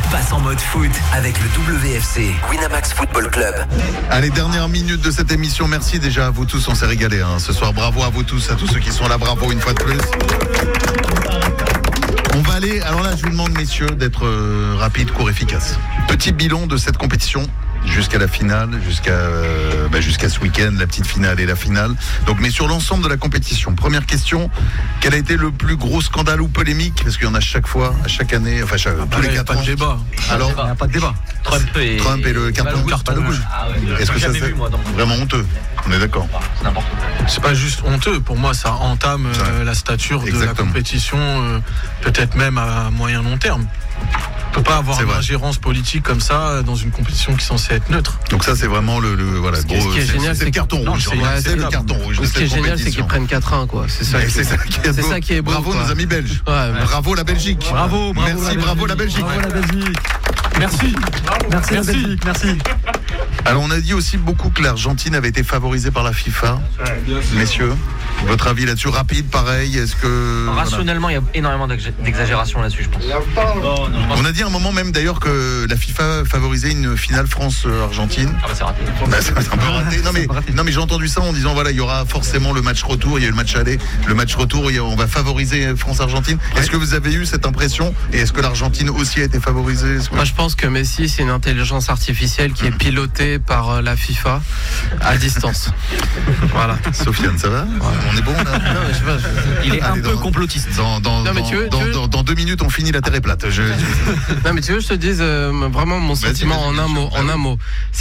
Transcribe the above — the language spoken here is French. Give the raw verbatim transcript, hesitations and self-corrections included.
passe en mode foot avec le W F C Winamax Football Club. Allez, dernière minute de cette émission. Merci déjà à vous tous, on s'est régalé hein. Ce soir. Bravo à vous tous, à tous ceux qui sont là. Bravo une fois de plus. On va aller, alors là je vous demande messieurs d'être euh, rapide, court, efficace. Petit bilan de cette compétition jusqu'à la finale, jusqu'à euh, bah, jusqu'à ce week-end, la petite finale et la finale. Donc, mais sur l'ensemble de la compétition, première question, quel a été le plus gros scandale ou polémique? Parce qu'il y en a chaque fois, à chaque année, enfin chaque, ah, tous bah, les quatre ans. Pas de débat. Alors, il n'y a pas de débat. Trump et, Trump et le carton, le carton rouge. Ah ouais, est-ce que ça c'est vraiment honteux? On est d'accord. C'est n'importe quoi. C'est pas juste honteux, pour moi ça entame euh, la stature de Exactement. la compétition, euh, peut-être même à moyen long terme. On peut pas avoir C'est une vrai. ingérence politique comme ça dans une compétition qui est censée être neutre. Donc ça c'est vraiment le, le voilà Ce qui- gros, ce qui est c'est, génial, c'est c'est le que- carton non, rouge. c'est- C'est, c'est le ça. carton rouge de Ce qui est cette génial, c'est compétition. qu'ils prennent quatre un, quoi. C'est ça, Mais qui- c'est ça qui est c'est beau. ça qui est beau. Bravo quoi. nos amis belges. Ouais, mais- Bravo la Belgique. Bravo, bravo Merci, la bravo la Belgique. Bravo la Belgique. Merci. Merci, merci, merci. Alors on a dit aussi beaucoup que l'Argentine avait été favorisée par la FIFA. Messieurs, votre avis là-dessus rapide, pareil. Est-ce que voilà. Rationnellement, il y a énormément d'ex- d'exagération là-dessus, je pense. On a dit à un moment même d'ailleurs que la FIFA favorisait une finale France-Argentine. Ah bah c'est raté. Bah, c'est un peu raté. Non mais, non mais j'ai entendu ça en disant voilà il y aura forcément le match retour, il y a eu le match aller, le match retour, il y a- on va favoriser France-Argentine. Est-ce que vous avez eu cette impression et est-ce que l'Argentine aussi a été favorisée? Est-ce que- Moi, je pense que Messi, c'est une intelligence artificielle qui est pilotée par euh, la FIFA à distance. Voilà. Sofiane, ça va? On est bon là? Non, mais je sais pas, je- Il est un Allez, peu dans- complotiste. Dans, dans, Non, mais dans- tu veux- dans- tu veux- dans- dans deux minutes on finit la terre est plate. Je- je- Non, mais tu veux, que je te dise euh, vraiment mon Vas-y, sentiment vas-y, en bien un sûr. mot. En un mot.